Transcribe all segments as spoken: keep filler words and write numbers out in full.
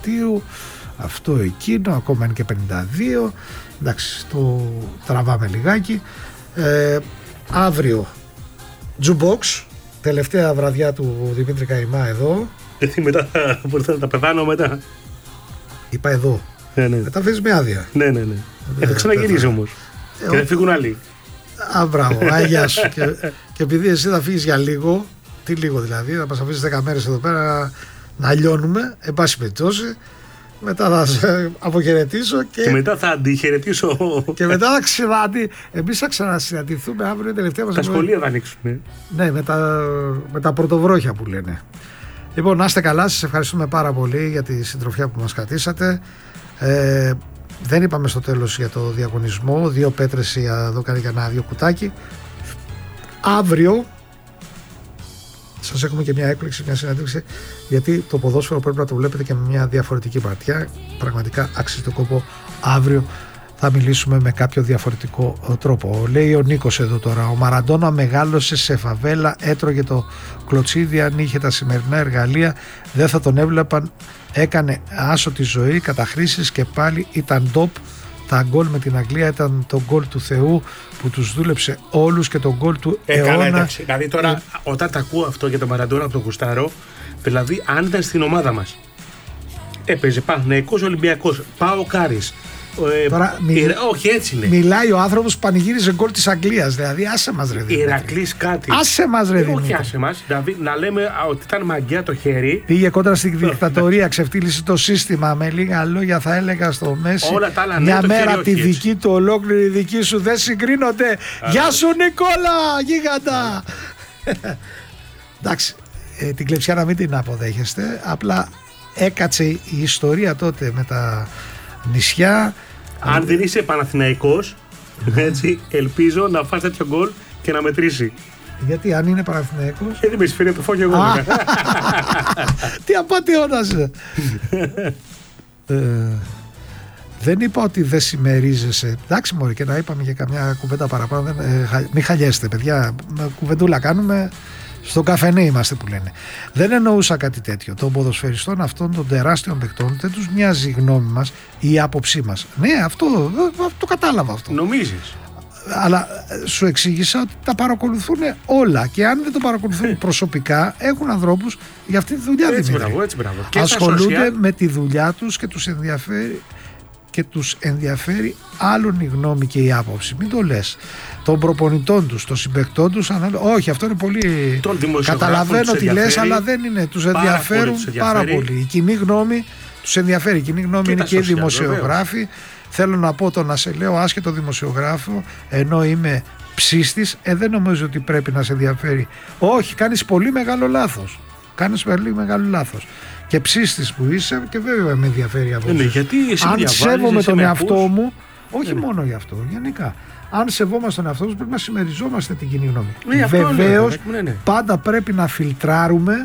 Μαρτίου, αυτό εκείνο, ακόμα είναι και πενήντα δύο. Εντάξει, το τραβάμε λιγάκι. Ε, αύριο Jukebox, τελευταία βραδιά του Δημήτρη Καημά εδώ. Γιατί μετά θα τα πεθάνω μετά. Είπα εδώ. Ναι, ναι. Μετά φύγεις με άδεια. Ναι, ναι, ναι. Ε, θα ξαναγυρίζει όμως. Ε, και δεν φύγουν άλλοι. Α, μπράβο, αγιά σου. και, και επειδή εσύ θα φύγεις για λίγο, τι λίγο δηλαδή, θα μας αφήσεις δέκα μέρες εδώ πέρα να, να λιώνουμε, εν πάση περιπτώσει. Μετά θα σε αποχαιρετήσω και, και μετά θα αντιχαιρετήσω. Και μετά θα ξαναδεί. Εμείς θα ξανασυναντηθούμε αύριο, τελευταία μας. Τα σχολεία θα ανοίξουμε. Ναι, με τα, με τα πρωτοβρόχια που λένε. Λοιπόν, να είστε καλά, σας ευχαριστούμε πάρα πολύ για τη συντροφιά που μας κρατήσατε. Ε, δεν είπαμε στο τέλος για το διαγωνισμό. Δύο πέτρες εδώ κάνει κανένα δύο κουτάκι. Αύριο σας έχουμε και μια έκπληξη, μια συνέντευξη, γιατί το ποδόσφαιρο πρέπει να το βλέπετε και με μια διαφορετική ματιά. Πραγματικά αξίζει τον κόπο. Αύριο θα μιλήσουμε με κάποιο διαφορετικό τρόπο. Λέει ο Νίκος εδώ τώρα: ο Μαραντόνα μεγάλωσε σε φαβέλα, έτρωγε το κλωτσίδι. Αν είχε τα σημερινά εργαλεία, δεν θα τον έβλεπαν. Έκανε άσο τη ζωή, καταχρήσεις και πάλι ήταν top. Τα γκολ με την Αγγλία ήταν το γκολ του Θεού που τους δούλεψε όλους και το γκολ του ε, αιώνα. Καλά, εντάξει. Δηλαδή τώρα ε... όταν τα ακούω αυτό για τον Μαραντόνα από τον Γουστάρο, δηλαδή αν ήταν στην ομάδα μας, έπαιζε Παναθηναϊκός, Ολυμπιακός, πάω Κάρις. Ε, Τώρα, μι... ε, όχι, έτσι είναι. Μιλάει ο άνθρωπος που πανηγύριζε γκολ της Αγγλίας. Δηλαδή, άσε μας ρε Δημήτρη. Ηρακλής κάτι. Άσε μας ρε Δημήτρη. Όχι, άσε μας. Δηλαδή, να λέμε ότι ήταν μαγκιά το χέρι. Πήγε κόντρα στην δικτατορία, ξεφτύλισε το σύστημα. Με λίγα λόγια θα έλεγα στο Μέση. Όλα τα άλλα, ναι, μια το μέρα χέρι, τη όχι, δική του, ολόκληρη δική σου δεν συγκρίνονται. Α, γεια σου Νικόλα, γίγαντα. Εντάξει, ε, την κλεψιά να μην την αποδέχεστε. Απλά έκατσε η ιστορία τότε με τα νησιά. Αν δεν είσαι Παναθηναϊκός, έτσι, ελπίζω να φας τέτοιο γκολ και να μετρήσει. Γιατί αν είναι Παναθηναϊκός. Γιατί με συμφέρει να το φάω και εγώ. Τι απατεώνας είναι. ε, δεν είπα ότι δεν συμμερίζεσαι. Εντάξει μωρέ, και να είπαμε και καμιά κουβέντα παραπάνω. Ε, μην χαλιέστε παιδιά, κουβεντούλα κάνουμε. Στον καφενέ είμαστε που λένε. Δεν εννοούσα κάτι τέτοιο. Των ποδοσφαιριστών αυτών των τεράστιων παικτών δεν τους μοιάζει η γνώμη μας ή η άποψή μας. Ναι, αυτό το κατάλαβα αυτό. Νομίζεις. Αλλά σου εξήγησα ότι τα παρακολουθούν όλα και αν δεν το παρακολουθούν προσωπικά έχουν ανθρώπους για αυτή τη δουλειά. Έτσι μπράβο, έτσι μπράβο. Ασχολούνται social... με τη δουλειά τους και τους ενδιαφέρει και τους ενδιαφέρει άλλον η γνώμη και η άποψη. Μην το λες. Των προπονητών τους, των συμπαικτών τους. Ανάλ... Όχι, αυτό είναι πολύ. Καταλαβαίνω τι λες, αλλά δεν είναι. Τους ενδιαφέρουν πάρα, πάρα πολύ. Η κοινή γνώμη τους ενδιαφέρει. Η κοινή γνώμη και είναι και οι δημοσιογράφοι. Βεβαίως. Θέλω να πω το να σε λέω άσχετο δημοσιογράφο, ενώ είμαι ψίστης, ε, δεν νομίζω ότι πρέπει να σε ενδιαφέρει. Όχι, κάνεις πολύ μεγάλο λάθος. Κάνεις πολύ μεγάλο λάθος. Και ψίστης που είσαι, και βέβαια με ενδιαφέρει αυτό. Ναι, γιατί εσύ αν σέβομαι τον εαυτό ακούς. μου, όχι ναι. μόνο γι' αυτό, γενικά. Αν σεβόμαστε τον εαυτό μας, πρέπει να συμμεριζόμαστε την κοινή γνώμη. Ναι, βεβαίως, ναι, ναι. πάντα πρέπει να φιλτράρουμε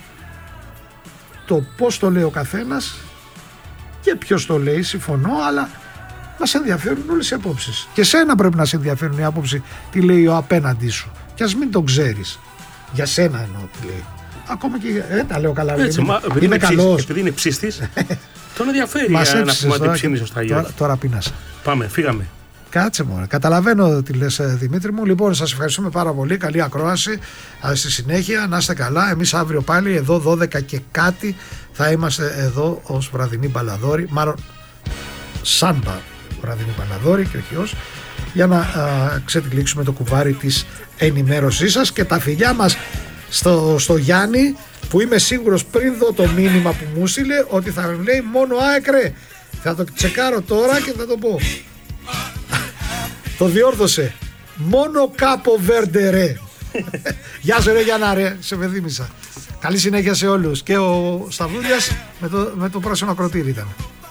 το πώς το λέει ο καθένας και ποιος το λέει, συμφωνώ, αλλά μας ενδιαφέρουν όλες οι απόψεις. Και σένα πρέπει να σε ενδιαφέρουν οι άποψη τι λέει ο απέναντί σου. Και ας μην το ξέρεις. Για σένα εννοώ τι λέει. Ακόμα και. Ε, τα λέω καλά. Έτσι, είμαι μα, είμαι καλός. Επειδή είναι ψίστης, τον ενδιαφέρει να πούμε ότι ψήνει σωστά. Τώρα, τώρα πίνασα. Πάμε, φύγαμε. Κάτσε μόνο. Καταλαβαίνω τι λες, Δημήτρη μου. Λοιπόν, σας ευχαριστούμε πάρα πολύ. Καλή ακρόαση. Στη συνέχεια να είστε καλά. Εμείς αύριο πάλι εδώ δώδεκα και κάτι θα είμαστε εδώ ως βραδινή μπαλαδόρη. Μάλλον σαν βραδινή μπαλαδόρη και όχι ως. Για να α, ξετυλίξουμε το κουβάρι της ενημέρωσής σας και τα φιλιά μας στο, στο Γιάννη, που είμαι σίγουρος πριν δω το μήνυμα που μου στείλε ότι θα λέει μόνο άκρε. Θα το τσεκάρω τώρα και θα το πω. Το διόρθωσε. Μόνο Κάπο Βέρντε ρε. Γεια σου ρε Γιάννα ρε, σε πεδίμησα. Καλή συνέχεια σε όλους. Και ο Σταυρούλιας με το, με το πράσινο ακροτήρι ήταν.